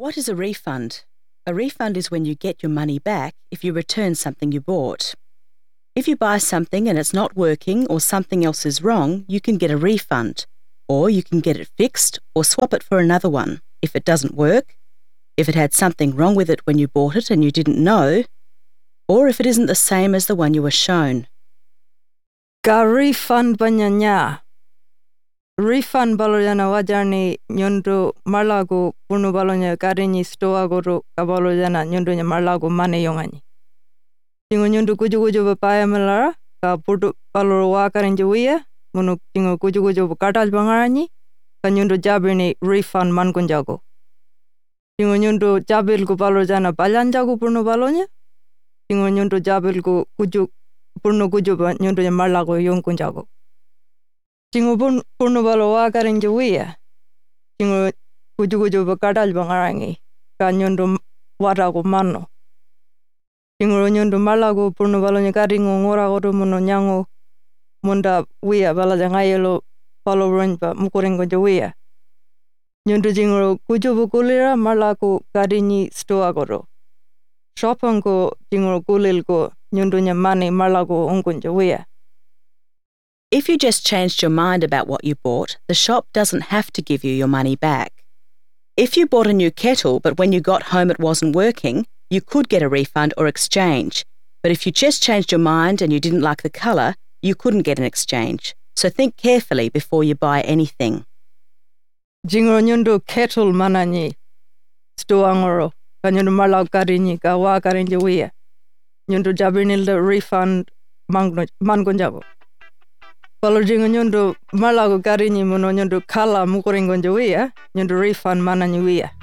What is a refund? A refund is when you get your money back if you return something you bought. If you buy something and it's not working or something else is wrong, you can get a refund, or you can get it fixed or swap it for another one if it doesn't work, if it had something wrong with it when you bought it and you didn't know, or if it isn't the same as the one you were shown. Ka refund banyanya. Refund balojana wajarni nyundu marlagu punu balonya karini stoa guru kabalojana nyundunya marlagu mane yongani. Tingo nyundu kuju bapaya melara ka putu baloro wakarin juwiya munu tingo kuju katal bangarani ka nyundu jabrini refund mankunjago. Tingo nyundu jabil ku balojana baljanjago punu balonya. Tingo nyundu jabil ku punu kuju nyundunya marlagu yongkunjago. Tingo purno balo wakarin juwiya. Tingo kuju bakatal bangarangi ka nyundu warago mano. Tingo nyundu malago purno balo nyakaringo ngorago muno nyango munda wiya bala jangayelo balo ronpa mukuringo juwiya. Nyundu tingo kuju bukulira malago karini stoa goro. Shopango tingo kulilgo nyundunya mane malago ongkun juwiya. If you just changed your mind about what you bought, the shop doesn't have to give you your money back. If you bought a new kettle but when you got home it wasn't working, you could get a refund or exchange. But if you just changed your mind and you didn't like the colour, you couldn't get an exchange. So think carefully before you buy anything. Jingro nyundu kettle manani stoangoro ka nyundu malau karini ka wa karinja wiya. Nyundu jabrinil the refund mangonjabo. Kalau jingo nyundu malago karini muno nyundu kala mukuringo juwiya, nyundu refund manani wiya.